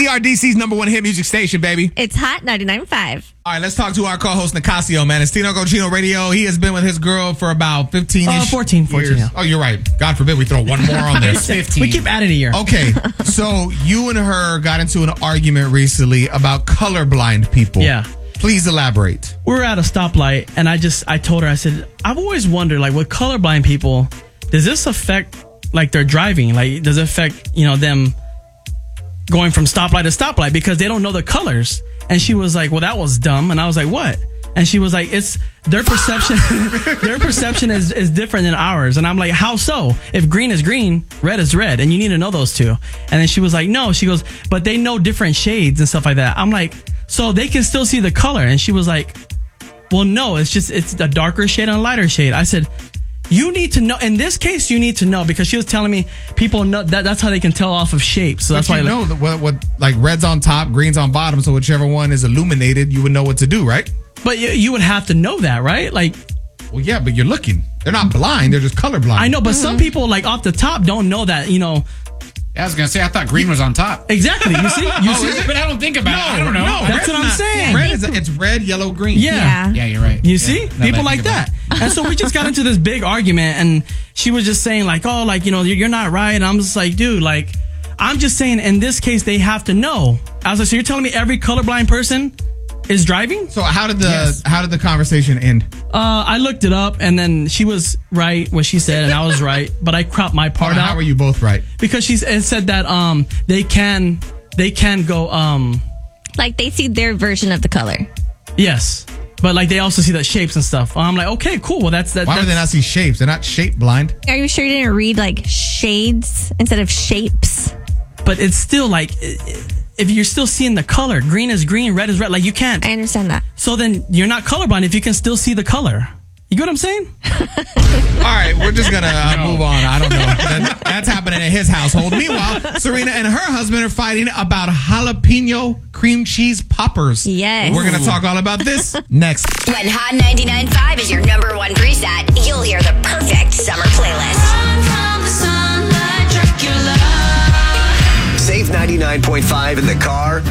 We are DC's number one hit music station, baby. It's Hot 99.5. All right, let's talk to our co-host, Nicasio, man. It's Tino Cochino Radio. He has been with his girl for about 15-ish 14 years. yeah. Oh, you're right. God forbid we throw one more on there. 15. We keep adding a year. Okay, so you and her got into an argument recently about colorblind people. Yeah. Please elaborate. We were at a stoplight, and I told her, I said, I've always wondered, like, with colorblind people, does this affect, like, their driving? Like, does it affect, them going from stoplight to stoplight because they don't know the colors? And she was like, well, that was dumb. And I was like, what? And she was like, it's their perception. Their perception is different than ours. And I'm like, how so? If green is green, red is red, and you need to know those two. And then she was like, no. She goes, but they know different shades and stuff like that. I'm like, so they can still see the color. And she was like, well, no, it's a darker shade and a lighter shade. I said, you need to know. In this case, you need to know, because she was telling me people know that's how they can tell off of shapes. So that's why what like red's on top, green's on bottom. So whichever one is illuminated, you would know what to do, right? But you would have to know that, right? Like, well, yeah, but you're looking. They're not blind. They're just colorblind. I know, but some people, like, off the top don't know that, I was going to say, I thought green was on top. Exactly. You see? But I don't think about it. I don't know. No, that's what I'm saying. Red it's red, yellow, green. Yeah. Yeah, you're right. You see? Now People that I like think about that. And so we just got into this big argument, and she was just saying, like, oh, like, you're not right. And I'm just like, dude, like, I'm just saying, in this case, they have to know. I was like, so you're telling me every colorblind person is driving? So how did the conversation end? I looked it up, and then she was right what she said, and I was right, but I cropped my part out. How were you both right? Because it said that they can go Like, they see their version of the color. yes, but like they also see the shapes and stuff. I'm like, okay, cool. Well, that's that. Why would they not see shapes? They're not shape blind. Are you sure you didn't read, like, shades instead of shapes? But it's still like, if you're still seeing the color, green is green, red is red. Like, you can't. I understand that. So then you're not colorblind if you can still see the color. You get what I'm saying? All right, we're just going to move on. I don't know. That's happening in his household. Meanwhile, Serena and her husband are fighting about jalapeno cream cheese poppers. Yes. We're going to talk all about this next. When Hot 99.5 is your number one preset, you'll hear the perfect summer playlist. Save 99.5 in the car